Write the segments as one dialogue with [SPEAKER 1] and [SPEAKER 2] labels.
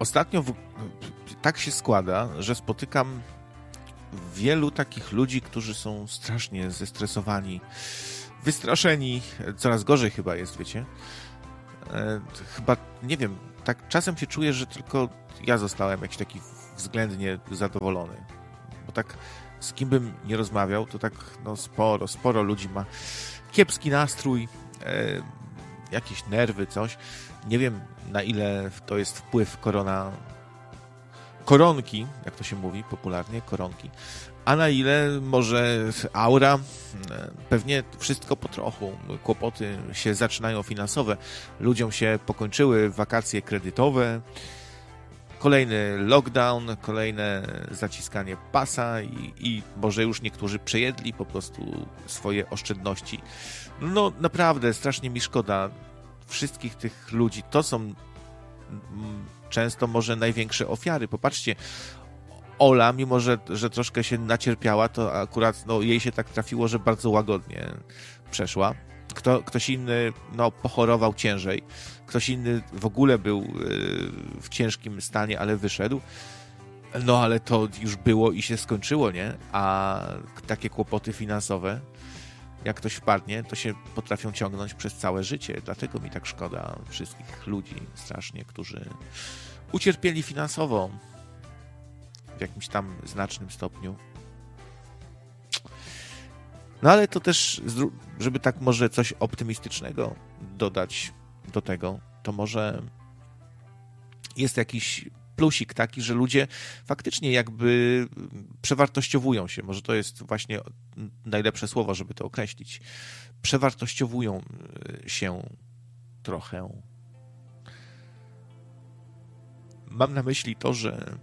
[SPEAKER 1] ostatnio tak się składa, że spotykam wielu takich ludzi, którzy są strasznie zestresowani, wystraszeni. Coraz gorzej chyba jest, wiecie. Chyba, nie wiem, tak czasem się czuję, że tylko ja zostałem jakiś taki względnie zadowolony. Bo tak z kim bym nie rozmawiał, to tak no sporo ludzi ma kiepski nastrój, jakieś nerwy, coś. Nie wiem, na ile to jest wpływ koronki, jak to się mówi popularnie, koronki, a na ile może aura, pewnie wszystko po trochu. Kłopoty się zaczynają finansowe, ludziom się pokończyły wakacje kredytowe, kolejny lockdown, kolejne zaciskanie pasa i może już niektórzy przejedli po prostu swoje oszczędności. No naprawdę, strasznie mi szkoda wszystkich tych ludzi. To są często może największe ofiary. Popatrzcie, Ola, mimo że troszkę się nacierpiała, to akurat no, jej się tak trafiło, że bardzo łagodnie przeszła. Ktoś inny no, pochorował ciężej. Ktoś inny w ogóle był w ciężkim stanie, ale wyszedł. No ale to już było i się skończyło, nie? A takie kłopoty finansowe, jak ktoś wpadnie, to się potrafią ciągnąć przez całe życie. Dlatego mi tak szkoda wszystkich ludzi strasznie, którzy ucierpieli finansowo w jakimś tam znacznym stopniu. No ale to też, żeby tak może coś optymistycznego dodać do tego, to może jest jakiś plusik taki, że ludzie faktycznie jakby przewartościowują się. Może to jest właśnie najlepsze słowo, żeby to określić. Przewartościowują się trochę. Mam na myśli to, że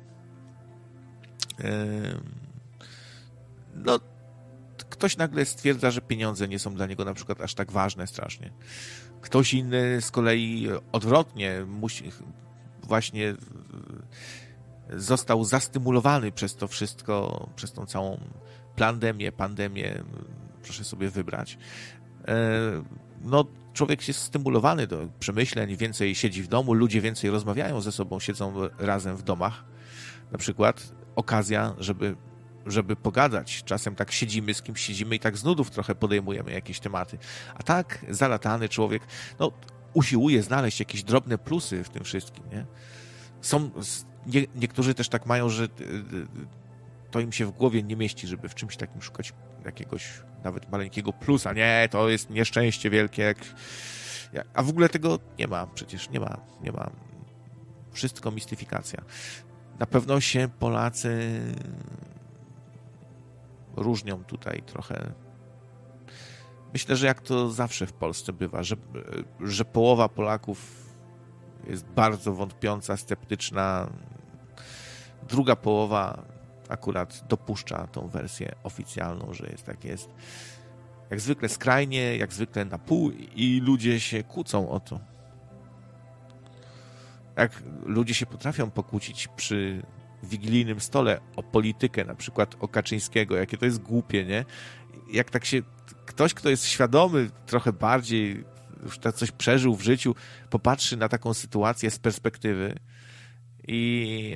[SPEAKER 1] no ktoś nagle stwierdza, że pieniądze nie są dla niego na przykład aż tak ważne strasznie. Ktoś inny z kolei odwrotnie właśnie został zastymulowany przez to wszystko, przez tą całą pandemię, proszę sobie wybrać. No, człowiek jest stymulowany do przemyśleń, więcej siedzi w domu, ludzie więcej rozmawiają ze sobą, siedzą razem w domach. Na przykład okazja, żeby pogadać. Czasem tak siedzimy z kimś, siedzimy i tak z nudów trochę podejmujemy jakieś tematy. A tak zalatany człowiek, no, usiłuje znaleźć jakieś drobne plusy w tym wszystkim, nie? Niektórzy też tak mają, że to im się w głowie nie mieści, żeby w czymś takim szukać jakiegoś nawet maleńkiego plusa. Nie, to jest nieszczęście wielkie. A w ogóle tego nie ma, przecież nie ma. Wszystko mistyfikacja. Na pewno się Polacy różnią tutaj trochę. Myślę, że jak to zawsze w Polsce bywa, że połowa Polaków jest bardzo wątpiąca, sceptyczna. Druga połowa akurat dopuszcza tą wersję oficjalną, że jest tak jest. Jak zwykle skrajnie, jak zwykle na pół i ludzie się kłócą o to. Jak ludzie się potrafią pokłócić przy wigilijnym stole o politykę, na przykład o Kaczyńskiego, jakie to jest głupie, nie? Jak tak się ktoś, kto jest świadomy trochę bardziej, już tak coś przeżył w życiu, popatrzy na taką sytuację z perspektywy i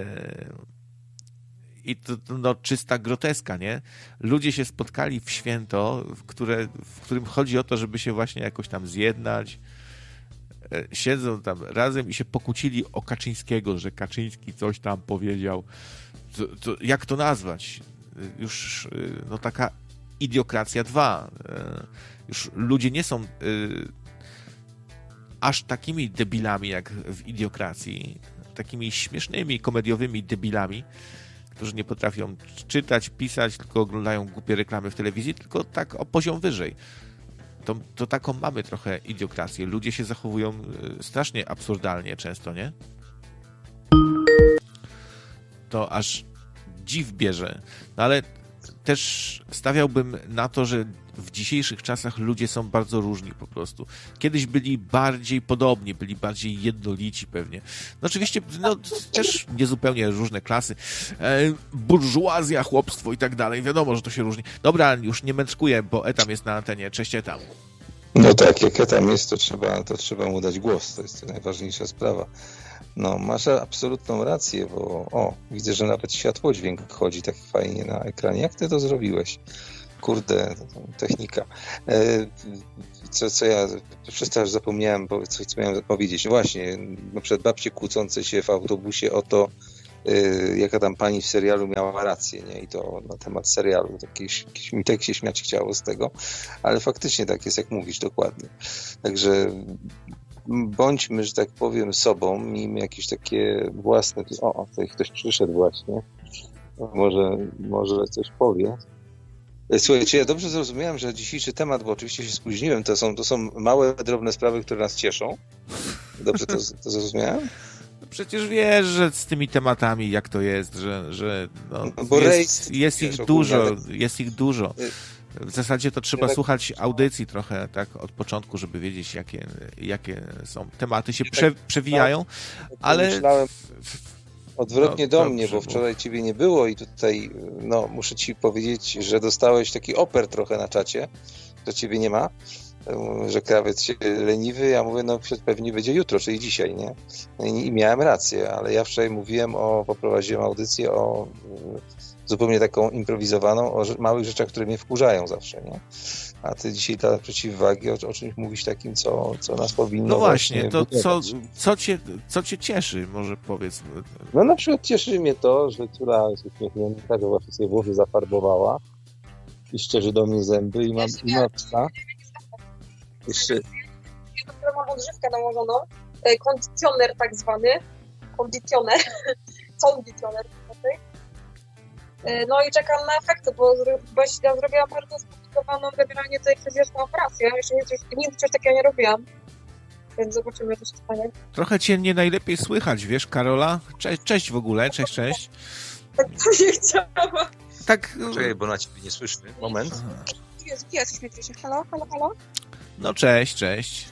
[SPEAKER 1] to no, czysta groteska, nie? Ludzie się spotkali w święto, w którym chodzi o to, żeby się właśnie jakoś tam zjednać, siedzą tam razem i się pokłócili o Kaczyńskiego, że Kaczyński coś tam powiedział. Jak to nazwać? Już no taka idiokracja 2. Już ludzie nie są aż takimi debilami jak w idiokracji, takimi śmiesznymi, komediowymi debilami, którzy nie potrafią czytać, pisać, tylko oglądają głupie reklamy w telewizji, tylko tak o poziom wyżej. To taką mamy trochę idiokrację. Ludzie się zachowują strasznie absurdalnie często, nie? To aż dziw bierze. No ale też stawiałbym na to, że w dzisiejszych czasach ludzie są bardzo różni po prostu. Kiedyś byli bardziej podobni, byli bardziej jednolici pewnie. No oczywiście no, też niezupełnie różne klasy. Burżuazja, chłopstwo i tak dalej. Wiadomo, że to się różni. Dobra, już nie mędrkuję, bo Etam jest na antenie. Cześć, Etam.
[SPEAKER 2] No tak, jak ja tam jest, to trzeba mu dać głos, to jest najważniejsza sprawa. No, masz absolutną rację, bo widzę, że nawet światłodźwięk chodzi tak fajnie na ekranie. Jak ty to zrobiłeś? Kurde, technika. Co ja przez aż zapomniałem, co miałem powiedzieć. No właśnie, na przykład babcie kłócące się w autobusie o to, jaka tam pani w serialu miała rację, nie? I to na temat serialu. Mi tak się śmiać chciało z tego, ale faktycznie tak jest, jak mówisz, dokładnie. Także bądźmy, że tak powiem, sobą, miejmy jakieś takie własne... Tutaj ktoś przyszedł właśnie. Może coś powie. Słuchajcie, ja dobrze zrozumiałem, że dzisiejszy temat, bo oczywiście się spóźniłem, to są małe, drobne sprawy, które nas cieszą. Dobrze to zrozumiałem?
[SPEAKER 1] Przecież wiesz, że z tymi tematami jak to jest, że
[SPEAKER 2] bo
[SPEAKER 1] jest ich dużo, jest ich dużo. W zasadzie to trzeba słuchać audycji trochę tak od początku, żeby wiedzieć, jakie są tematy, się przewijają, ale...
[SPEAKER 2] Odwrotnie do mnie, bo wczoraj ciebie nie było i tutaj muszę ci powiedzieć, że dostałeś taki oper trochę na czacie, że ciebie nie ma, że krawiec się leniwy, ja mówię, pewnie będzie jutro, czyli dzisiaj, nie? I miałem rację, ale ja wczoraj poprowadziłem audycję o zupełnie taką improwizowaną, o małych rzeczach, które mnie wkurzają zawsze, nie? A ty dzisiaj dla przeciwwagi o czymś mówisz takim, co nas powinno...
[SPEAKER 1] No właśnie, to co cię cieszy, może powiedz?
[SPEAKER 2] No na przykład cieszy mnie to, że córa jest uśmiechnięta, że właśnie sobie włosy zafarbowała i szczerzy do mnie zęby i mam psa. Jeszcze...
[SPEAKER 3] Ja mam odżywkę nałożoną, kondycjoner tak zwany, kondycjoner. No i czekam na efekty, bo ja zrobiłam bardzo skomplikowaną generalnie tej fryzjerską operację. Jeszcze nigdy coś takiego nie robiłam. Więc zobaczymy, co się stanie.
[SPEAKER 1] Trochę cię nie najlepiej słychać, wiesz, Karola? Cześć w ogóle, cześć.
[SPEAKER 3] Tak to nie chciałam.
[SPEAKER 1] Tak...
[SPEAKER 2] Czekaj, bo na ciebie nie słyszymy. Moment.
[SPEAKER 3] Jest, mnie się. Halo?
[SPEAKER 1] No cześć.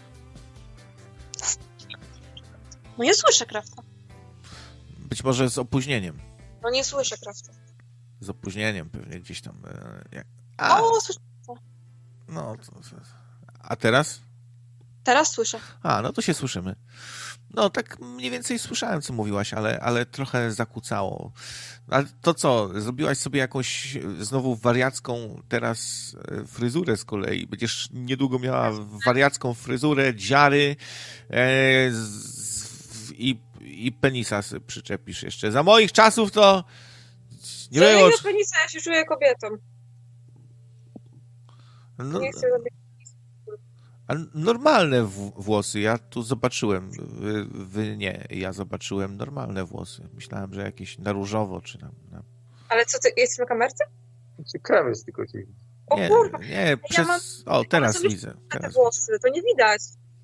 [SPEAKER 3] No nie słyszę Krafta.
[SPEAKER 1] Być może z opóźnieniem.
[SPEAKER 3] No nie słyszę Krafta.
[SPEAKER 1] Z opóźnieniem pewnie gdzieś tam.
[SPEAKER 3] Słyszę.
[SPEAKER 1] No, a teraz?
[SPEAKER 3] Teraz słyszę.
[SPEAKER 1] No to się słyszymy. No tak mniej więcej słyszałem, co mówiłaś, ale trochę zakłócało. Ale to co, zrobiłaś sobie jakąś znowu wariacką teraz fryzurę z kolei. Będziesz niedługo miała wariacką fryzurę, dziary i penisa sobie przyczepisz jeszcze. Za moich czasów to nie było...
[SPEAKER 3] penisa, ja się czuję kobietą.
[SPEAKER 1] No,
[SPEAKER 3] nie chcę robić.
[SPEAKER 1] a normalne włosy, ja tu zobaczyłem, wy nie, ja zobaczyłem normalne włosy. Myślałem, że jakieś na różowo, czy tam...
[SPEAKER 3] Ale co, ty jesteś na kamerce?
[SPEAKER 2] Ciekawe jest tylko cię.
[SPEAKER 1] Nie,
[SPEAKER 3] kurwa.
[SPEAKER 1] teraz widzę.
[SPEAKER 3] Te włosy, to nie widać.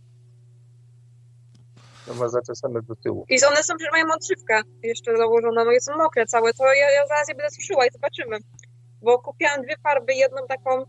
[SPEAKER 2] To ma zaczesane do tyłu.
[SPEAKER 3] I one są, że mają odżywkę jeszcze założoną, no są mokre całe, to ja zaraz je będę suszyła i zobaczymy. Bo kupiłam 2 farby, jedną taką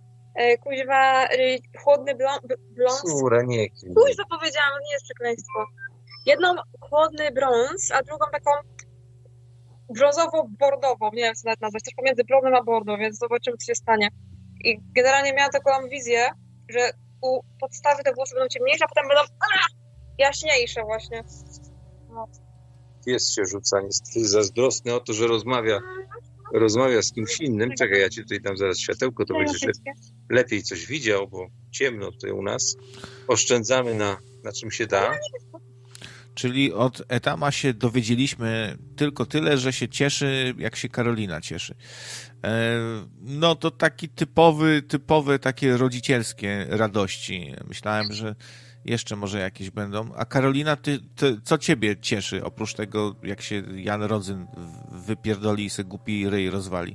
[SPEAKER 3] chłodny blond.
[SPEAKER 2] Córa, nie.
[SPEAKER 3] Kuźwa powiedziałam, nie jest przekleństwo. Jedną chłodny brąz, a drugą taką brązowo-bordową, nie wiem co nawet nazwać, też pomiędzy brązem a bordo, więc zobaczymy co się stanie. I generalnie miałam taką wizję, że u podstawy te włosy będą ciemniejsze, a potem będą jaśniejsze właśnie. No.
[SPEAKER 2] Pies się rzuca, niestety zazdrosny o to, że rozmawia z kimś innym. Czekaj, ja ci tutaj dam zaraz światełko, to będziesz lepiej coś widział, bo ciemno tutaj u nas. Oszczędzamy na czym się da.
[SPEAKER 1] Czyli od Etama się dowiedzieliśmy tylko tyle, że się cieszy, jak się Karolina cieszy. No to taki typowe takie rodzicielskie radości. Myślałem, że jeszcze może jakieś będą. A Karolina, ty co ciebie cieszy, oprócz tego, jak się Jan Rodzyn wypierdoli i se głupi ryj rozwali?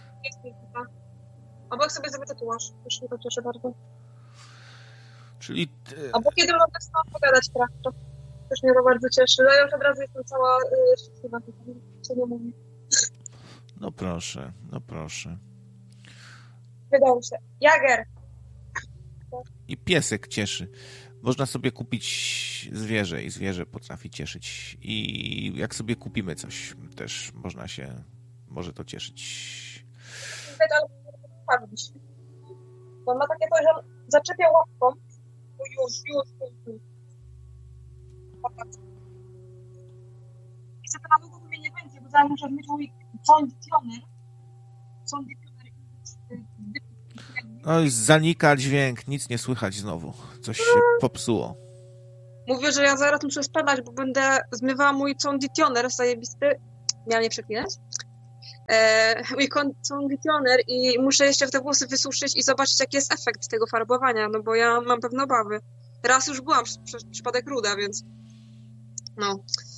[SPEAKER 3] Albo jak sobie zrobię tatuaż. Już mnie to cieszy bardzo.
[SPEAKER 1] Czyli...
[SPEAKER 3] Albo kiedy mogę z tobą pogadać, prawda? Też mnie to bardzo cieszy. Ja już od razu jestem cała szczęśliwa. Co nie mówię.
[SPEAKER 1] No proszę.
[SPEAKER 3] Wydało się. Jager!
[SPEAKER 1] I piesek cieszy. Można sobie kupić zwierzę i zwierzę potrafi cieszyć. I jak sobie kupimy coś, też może to cieszyć.
[SPEAKER 3] Bo ma takie to, że zaczepia łapką, bo już. I sobie na długo mnie nie będzie, bo zaraz muszę mieć mój conditioner.
[SPEAKER 1] No i zanika dźwięk, nic nie słychać znowu. Coś się popsuło.
[SPEAKER 3] Mówię, że ja zaraz muszę spadać, bo będę zmywała mój conditioner zajebisty. Miałam nie przeklinać. Mój conditioner i muszę jeszcze te włosy wysuszyć i zobaczyć, jaki jest efekt tego farbowania, no bo ja mam pewne obawy. Raz już byłam przez przypadek ruda, więc no.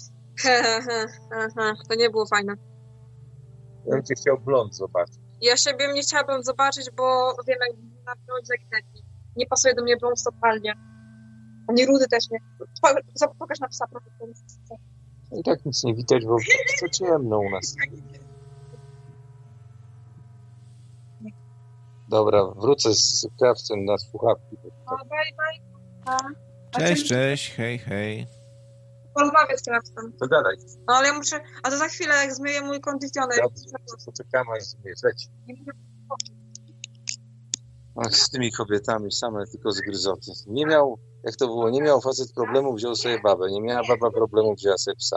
[SPEAKER 3] To nie było fajne.
[SPEAKER 2] Ja bym cię chciał blond zobaczyć.
[SPEAKER 3] Ja siebie nie chciałabym zobaczyć, bo wiem, jak nabrać taki. Nie pasuje do mnie blond totalnie. Ani rudy też nie. Pokaż na psa, proszę.
[SPEAKER 2] I tak nic nie widać, bo to ciemno u nas. Dobra, wrócę z krawcem na słuchawki.
[SPEAKER 3] Bye.
[SPEAKER 1] Cześć, hej.
[SPEAKER 3] Porozmawiać z krawcem.
[SPEAKER 2] To gadaj.
[SPEAKER 3] No ale ja muszę, a to za chwilę, jak zmyję mój kondicioner.
[SPEAKER 2] Dobrze, poczekamy, aż zmyjesz. Leć. Ach, z tymi kobietami same tylko zgryzoty. Nie miał, jak to było, nie miał facet problemu, wziął sobie babę. Nie miała baba problemu, wzięła sobie psa.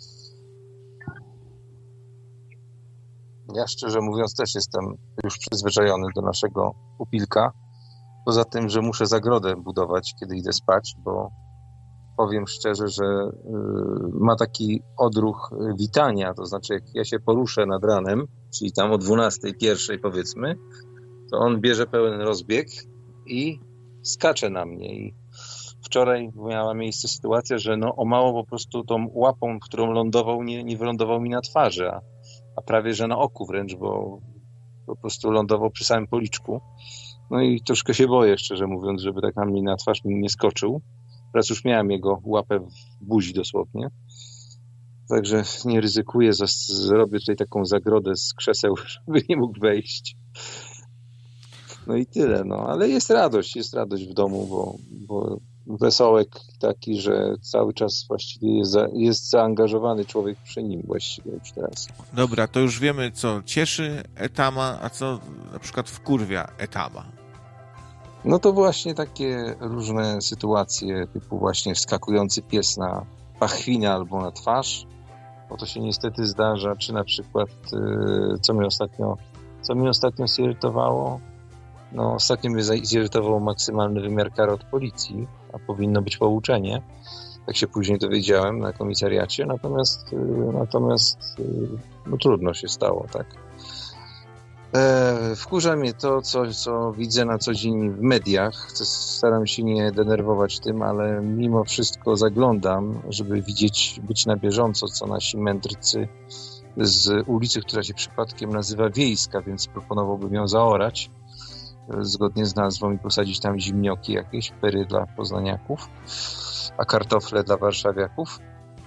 [SPEAKER 2] Ja szczerze mówiąc też jestem już przyzwyczajony do naszego pupilka. Poza tym, że muszę zagrodę budować, kiedy idę spać, bo powiem szczerze, że ma taki odruch witania, to znaczy jak ja się poruszę nad ranem, czyli tam o 12:00, 1:00 powiedzmy, to on bierze pełen rozbieg i skacze na mnie. I wczoraj miała miejsce sytuacja, że no o mało po prostu tą łapą, którą lądował, nie wylądował mi na twarzy, a prawie że na oku wręcz, bo po prostu lądował przy samym policzku. No i troszkę się boję, szczerze mówiąc, żeby tak na mnie na twarz nie skoczył. Raz już miałem jego łapę w buzi dosłownie. Także nie ryzykuję, zrobię tutaj taką zagrodę z krzeseł, żeby nie mógł wejść. No i tyle, no. Ale jest radość w domu, bo wesołek taki, że cały czas właściwie jest zaangażowany człowiek przy nim właściwie już teraz.
[SPEAKER 1] Dobra, to już wiemy, co cieszy Etama, a co na przykład wkurwia Etama.
[SPEAKER 2] No to właśnie takie różne sytuacje, typu właśnie wskakujący pies na pachwinę albo na twarz, bo to się niestety zdarza, czy na przykład, co mnie ostatnio zirytowało, no ostatnio mnie zirytował maksymalny wymiar kary od policji, a powinno być pouczenie, tak się później dowiedziałem na komisariacie, natomiast no trudno się stało, tak. Wkurza mnie to, co widzę na co dzień w mediach. Staram się nie denerwować tym, ale mimo wszystko zaglądam, żeby być na bieżąco, co nasi mędrcy z ulicy, która się przypadkiem nazywa Wiejska, więc proponowałbym ją zaorać zgodnie z nazwą i posadzić tam zimnioki jakieś, pery dla poznaniaków, a kartofle dla warszawiaków.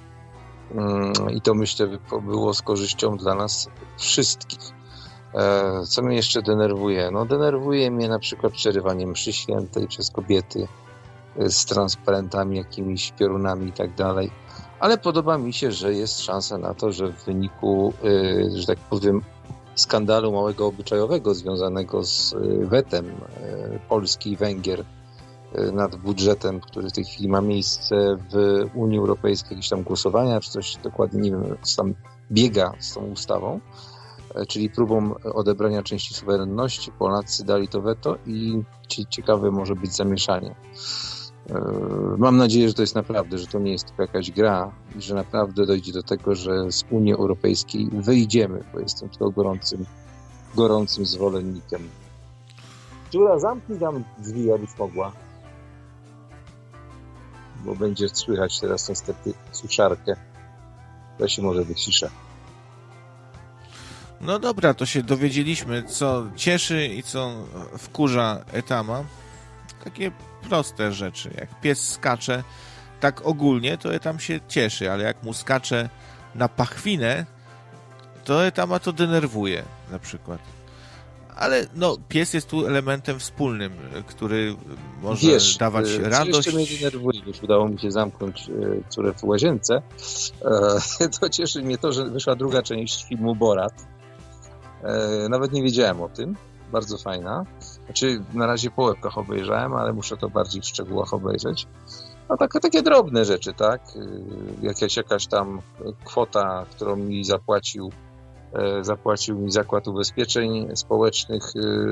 [SPEAKER 2] I to myślę by było z korzyścią dla nas wszystkich. Co mnie jeszcze denerwuje? No denerwuje mnie na przykład przerywanie mszy świętej przez kobiety z transparentami, jakimiś piorunami i tak dalej. Ale podoba mi się, że jest szansa na to, że w wyniku, że tak powiem, skandalu małego obyczajowego związanego z wetem Polski i Węgier nad budżetem, który w tej chwili ma miejsce w Unii Europejskiej, jakieś tam głosowania, czy coś dokładnie, nie wiem, co tam biega z tą ustawą, czyli próbą odebrania części suwerenności. Polacy dali to weto i ciekawe może być zamieszanie. Mam nadzieję, że to jest naprawdę, że to nie jest tylko jakaś gra i że naprawdę dojdzie do tego, że z Unii Europejskiej wyjdziemy, bo jestem tego gorącym zwolennikiem. Dziura, zamknij tam drzwi, jakbyś mogła. Bo będzie słychać teraz niestety suszarkę. To się może wyciszę.
[SPEAKER 1] No dobra, to się dowiedzieliśmy, co cieszy i co wkurza Etama. Takie proste rzeczy. Jak pies skacze tak ogólnie, to Etam się cieszy, ale jak mu skacze na pachwinę, to Etama to denerwuje na przykład. Ale no, pies jest tu elementem wspólnym, który może dawać radość.
[SPEAKER 2] Jeszcze mnie denerwuje, już udało mi się zamknąć córę w łazience. To cieszy mnie to, że wyszła druga część filmu Borat. Nawet nie wiedziałem o tym. bardzo fajna. Znaczy, na razie po łebkach obejrzałem, ale muszę to bardziej w szczegółach obejrzeć. No takie drobne rzeczy, tak? Jakaś tam kwota, którą mi zapłacił mi Zakład Ubezpieczeń Społecznych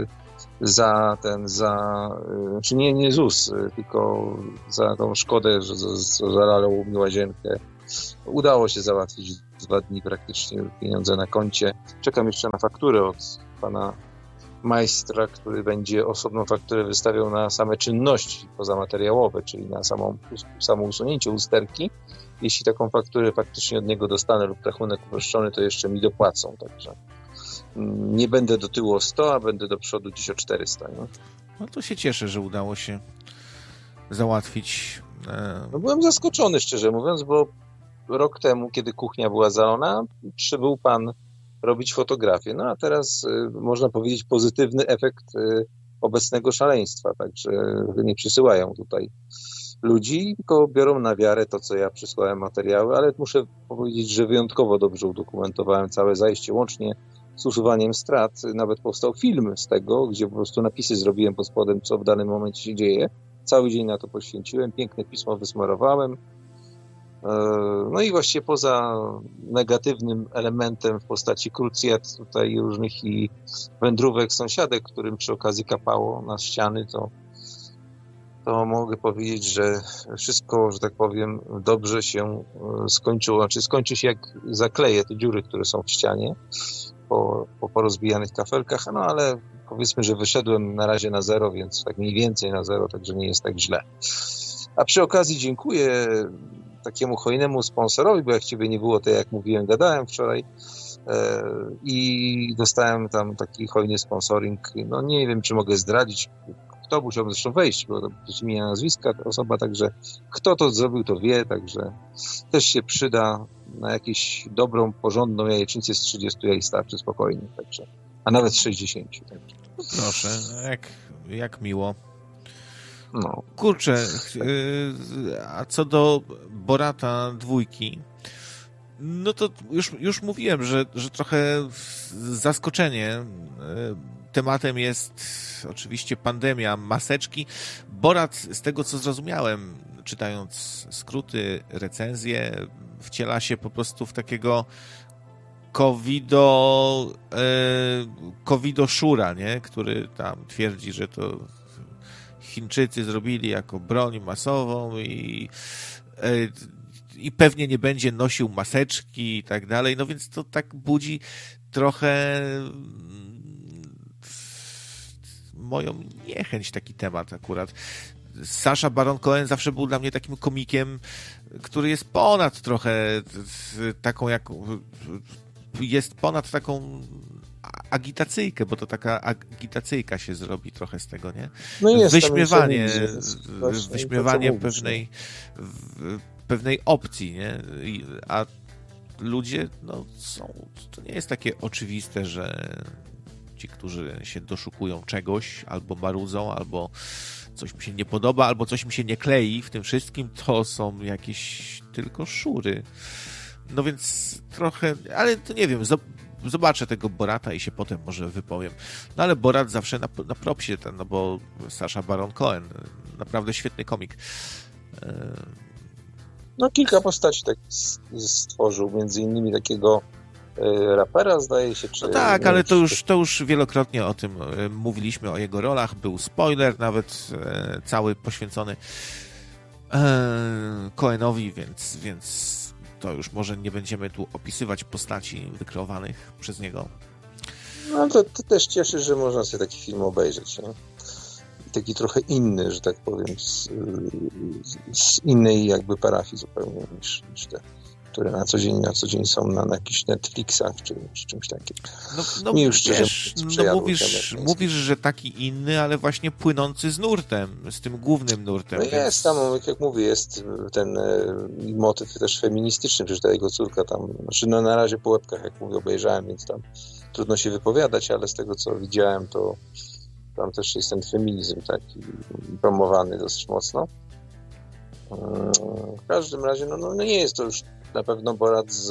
[SPEAKER 2] znaczy nie ZUS, tylko za tą szkodę, że zalało mi łazienkę. Udało się załatwić 2 dni praktycznie, pieniądze na koncie. Czekam jeszcze na fakturę od pana majstra, który będzie osobną fakturę wystawiał na same czynności pozamateriałowe, czyli na samo usunięcie lusterki. Jeśli taką fakturę faktycznie od niego dostanę lub rachunek uproszczony, to jeszcze mi dopłacą. Także nie będę do tyłu o 100, a będę do przodu dziś o 400. Nie?
[SPEAKER 1] No to się cieszę, że udało się załatwić.
[SPEAKER 2] No byłem zaskoczony, szczerze mówiąc, bo rok temu, kiedy kuchnia była zalona, przybył pan robić fotografię. No a teraz można powiedzieć pozytywny efekt obecnego szaleństwa. Także nie przysyłają tutaj ludzi, tylko biorą na wiarę to, co ja przysłałem materiały, ale muszę powiedzieć, że wyjątkowo dobrze udokumentowałem całe zajście, łącznie z usuwaniem strat. Nawet powstał film z tego, gdzie po prostu napisy zrobiłem pod spodem, co w danym momencie się dzieje. Cały dzień na to poświęciłem, piękne pismo wysmarowałem. No i właściwie poza negatywnym elementem w postaci krucjat tutaj różnych i wędrówek sąsiadek, którym przy okazji kapało na ściany, to mogę powiedzieć, że wszystko, że tak powiem, dobrze się skończyło. Znaczy skończy się, jak zakleję te dziury, które są w ścianie po porozbijanych kafelkach, no ale powiedzmy, że wyszedłem na razie na 0, więc tak mniej więcej na 0, także nie jest tak źle. A przy okazji dziękuję takiemu hojnemu sponsorowi, bo jak ciebie nie było, to jak mówiłem, gadałem wczoraj i dostałem tam taki hojny sponsoring. No nie wiem, czy mogę zdradzić, kto, musiałbym zresztą wejść, bo to imienia, nazwiska osoba, także kto to zrobił, to wie, także też się przyda na jakąś dobrą, porządną jajecznicę z 30 jaj starczy spokojnie, także, a nawet 60. Także.
[SPEAKER 1] Proszę, jak miło.
[SPEAKER 2] No.
[SPEAKER 1] Kurczę, a co do Borata 2, no to już mówiłem, że trochę zaskoczenie. Tematem jest oczywiście pandemia, maseczki. Borat, z tego co zrozumiałem, czytając skróty, recenzje, wciela się po w takiego covidoszura, nie? Który tam twierdzi, że to Chińczycy zrobili jako broń masową i pewnie nie będzie nosił maseczki i tak dalej. No więc to tak budzi trochę moją niechęć taki temat akurat. Sacha Baron Cohen zawsze był dla mnie takim komikiem, który jest ponad trochę taką jest ponad taką agitacyjkę, bo to taka agitacyjka się zrobi trochę z tego, nie?
[SPEAKER 2] No jest
[SPEAKER 1] wyśmiewanie pewnej opcji, nie? A ludzie, no to nie jest takie oczywiste, że ci, którzy się doszukują czegoś, albo marudzą, albo coś mi się nie podoba, albo coś mi się nie klei w tym wszystkim, to są jakieś tylko szury. No więc trochę, ale to nie wiem, zobaczę tego Borata i się potem może wypowiem. No ale Borat zawsze na propsie, no bo Sacha Baron Cohen, naprawdę świetny komik.
[SPEAKER 2] No kilka postaci tak stworzył, między innymi takiego rapera, zdaje się. Czy,
[SPEAKER 1] no tak, ale to już wielokrotnie o tym mówiliśmy, o jego rolach. Był spoiler nawet cały poświęcony Cohenowi, więc to już może nie będziemy tu opisywać postaci wykreowanych przez niego.
[SPEAKER 2] No to też cieszy, że można sobie taki film obejrzeć. Nie? Taki trochę inny, że tak powiem, z innej jakby parafii zupełnie niż te, które na co dzień są na jakichś Netflixach czy czymś takim.
[SPEAKER 1] No mi już szczerze mówisz, że taki inny, ale właśnie płynący z nurtem, z tym głównym nurtem.
[SPEAKER 2] No jest tam, jak mówię, jest ten motyw też feministyczny, przecież ta jego córka tam, znaczy no na razie po łebkach, jak mówię, obejrzałem, więc tam trudno się wypowiadać, ale z tego co widziałem, to tam też jest ten feminizm taki promowany dosyć mocno. W każdym razie, no nie jest to już na pewno Borat z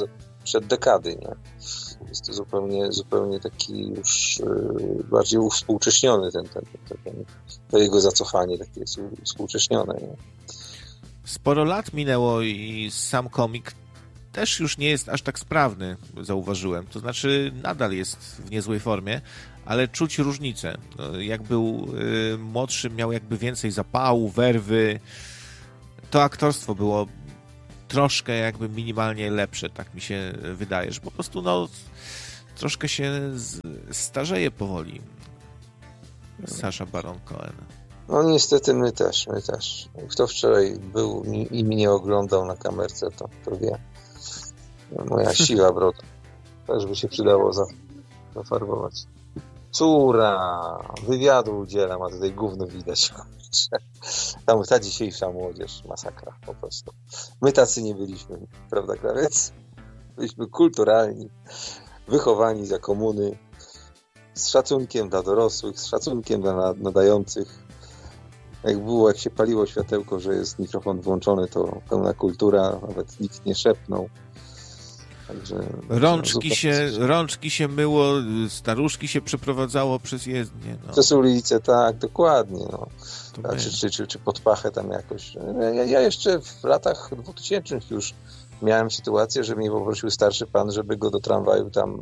[SPEAKER 2] sprzed dekady, nie? Jest to zupełnie taki już bardziej uwspółcześniony to jego zacochanie takie jest uwspółcześnione, nie?
[SPEAKER 1] Sporo lat minęło i sam komik też już nie jest aż tak sprawny, zauważyłem. To znaczy nadal jest w niezłej formie, ale czuć różnicę. Jak był młodszy, miał jakby więcej zapału, werwy. To aktorstwo było troszkę jakby minimalnie lepsze, tak mi się wydaje, że po prostu troszkę się starzeje powoli Sacha Baron Cohen.
[SPEAKER 2] No niestety my też. Kto wczoraj był i mnie oglądał na kamerce, to wie. Moja siwa broda. Też by się przydało zafarbować. Córa! Wywiadu udzielam, a tutaj gówno widać. Tam ta dzisiejsza młodzież, masakra po prostu. My tacy nie byliśmy, prawda, Krawiec? Byliśmy kulturalni, wychowani za komuny, z szacunkiem dla dorosłych, z szacunkiem dla nadających. Jak się paliło światełko, że jest mikrofon włączony, to pełna kultura, nawet nikt nie szepnął. Także,
[SPEAKER 1] rączki się myło, staruszki się przeprowadzało przez jezdnię. No.
[SPEAKER 2] Przez ulicę, tak, dokładnie. No. Czy pod pachę tam jakoś. Ja jeszcze w latach 2000 już miałem sytuację, że mnie poprosił starszy pan, żeby go do tramwaju tam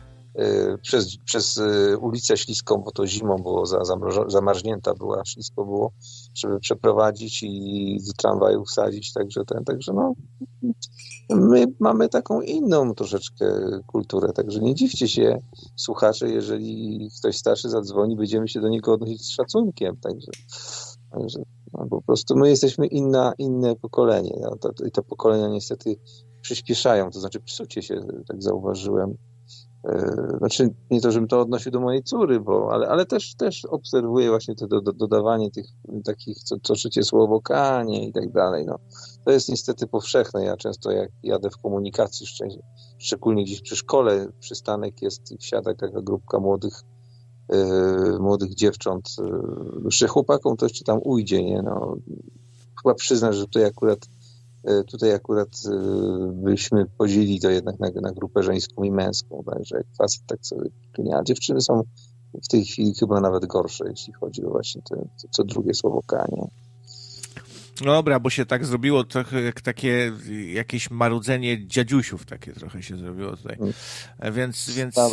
[SPEAKER 2] przez ulicę Śliską, bo to zimą było, zamarznięta była, ślisko było, żeby przeprowadzić i do tramwaju wsadzić, także no my mamy taką inną troszeczkę kulturę, także nie dziwcie się, słuchacze, jeżeli ktoś starszy zadzwoni, będziemy się do niego odnosić z szacunkiem, także no, po prostu my jesteśmy inne pokolenie, no, i to pokolenia niestety przyspieszają, to znaczy psucie się, tak zauważyłem. Znaczy, nie to, żebym to odnosił do mojej córy, ale też obserwuję właśnie to dodawanie tych takich co trzecie słowo kanie i tak dalej. No. To jest niestety powszechne. Ja często jak jadę w komunikacji, szczególnie gdzieś przy szkole, przystanek jest i wsiada taka grupka młodych dziewcząt. Jeszcze chłopakom to jeszcze tam ujdzie, nie? No, chyba przyznać, że tutaj akurat byśmy podzielili to jednak na grupę żeńską i męską, także jak facet tak sobie klinia. Dziewczyny są w tej chwili chyba nawet gorsze, jeśli chodzi o właśnie to co drugie słowo kanie.
[SPEAKER 1] Dobra, bo się tak zrobiło trochę jak takie jakieś marudzenie dziadziusiów takie trochę się zrobiło tutaj. Więc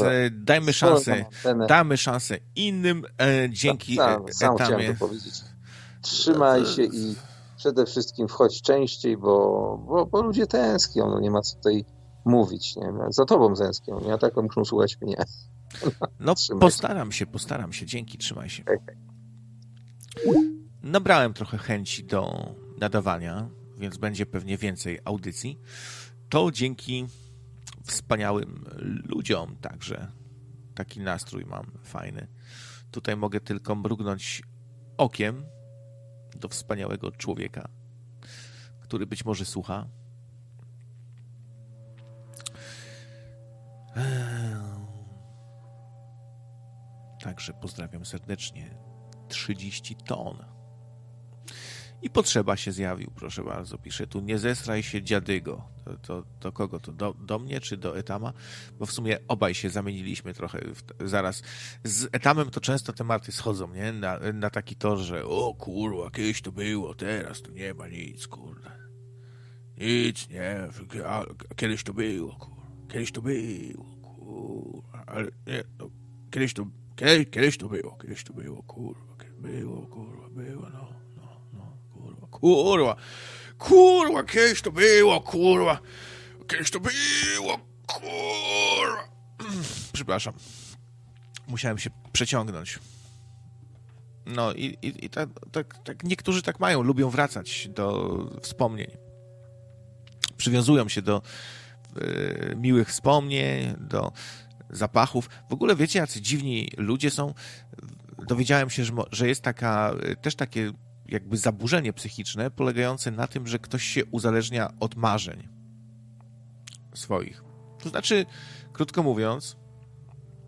[SPEAKER 1] dajmy szansę innym dzięki
[SPEAKER 2] sam chciałem to powiedzieć. Trzymaj się i przede wszystkim wchodź częściej, bo ludzie tęsknią, no nie ma co tutaj mówić, nie? Za tobą tęsknią, nie? A tak muszą słuchać mnie.
[SPEAKER 1] No postaram się, dzięki, trzymaj się.
[SPEAKER 2] Okay.
[SPEAKER 1] Nabrałem trochę chęci do nadawania, więc będzie pewnie więcej audycji. To dzięki wspaniałym ludziom także. Taki nastrój mam fajny. Tutaj mogę tylko mrugnąć okiem do wspaniałego człowieka, który być może słucha. Także pozdrawiam serdecznie. 30 ton. I potrzeba się zjawił, proszę bardzo. Pisze tu, nie zesraj się dziadygo. To kogo? To do mnie czy do Etama? Bo w sumie obaj się zamieniliśmy trochę zaraz. Z Etamem to często tematy schodzą, nie? Na taki tor, że o kurwa, kiedyś to było, teraz to nie ma nic, kurde. Nic, nie. Kiedyś to było, kurwa. Kiedyś to było, kurwa. Ale nie, no. Kiedyś to było, kurwa. Było, no. Kurwa, kiedyś to było, kurwa. Przepraszam. Musiałem się przeciągnąć. No i tak niektórzy tak mają, lubią wracać do wspomnień. Przywiązują się do miłych wspomnień, do zapachów. W ogóle wiecie, jacy dziwni ludzie są? Dowiedziałem się, że jest też takie jakby zaburzenie psychiczne polegające na tym, że ktoś się uzależnia od marzeń swoich. To znaczy, krótko mówiąc,